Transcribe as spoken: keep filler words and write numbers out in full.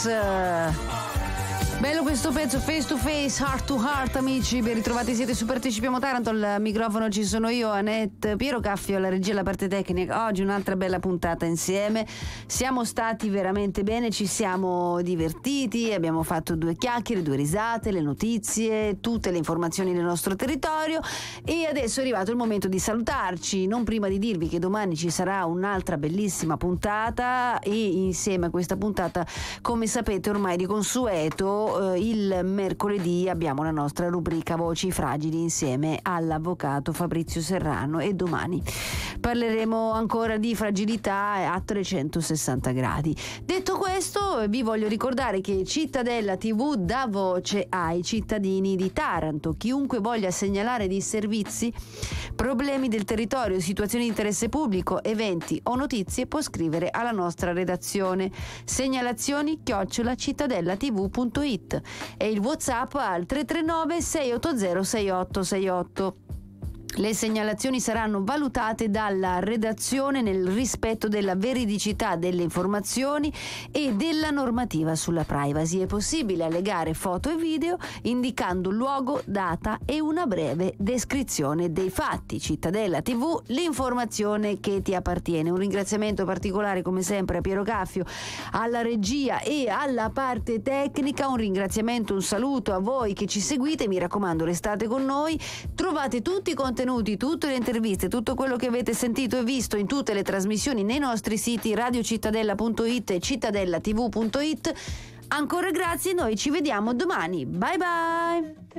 Bello questo pezzo, Face to Face, Heart to Heart, amici, ben ritrovati, siete su Partecipiamo Taranto, al microfono ci sono io, Annette, Piero Caffio, la regia e la parte tecnica. Oggi un'altra bella puntata insieme, siamo stati veramente bene, ci siamo divertiti, abbiamo fatto due chiacchiere, due risate, le notizie, tutte le informazioni del nostro territorio, e adesso è arrivato il momento di salutarci, non prima di dirvi che domani ci sarà un'altra bellissima puntata, e insieme a questa puntata, come sapete ormai di consueto, il mercoledì abbiamo la nostra rubrica Voci Fragili insieme all'avvocato Fabrizio Serrano, e domani parleremo ancora di fragilità a trecentosessanta gradi. Detto questo, vi voglio ricordare che Cittadella tivù dà voce ai cittadini di Taranto. Chiunque voglia segnalare dei servizi, problemi del territorio, situazioni di interesse pubblico, eventi o notizie può scrivere alla nostra redazione. Segnalazioni chiocciola cittadellativù punto it e il WhatsApp al tre tre nove sei otto zero sei otto sei otto. Le segnalazioni saranno valutate dalla redazione nel rispetto della veridicità delle informazioni e della normativa sulla privacy. È possibile allegare foto e video indicando luogo, data e una breve descrizione dei fatti. Cittadella tivù, l'informazione che ti appartiene. Un ringraziamento particolare come sempre a Piero Caffio, alla regia e alla parte tecnica. Un ringraziamento, un saluto a voi che ci seguite. Mi raccomando, restate con noi. Trovate tutti i contenuti, tutte le interviste, tutto quello che avete sentito e visto in tutte le trasmissioni nei nostri siti radiocittadella punto it e cittadellativù punto it. Ancora grazie, noi ci vediamo domani. Bye bye!